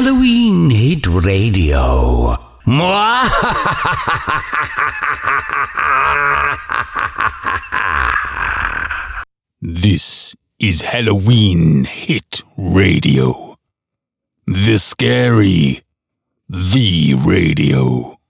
Halloween Hit Radio. This is Halloween Hit Radio. The scary, the radio.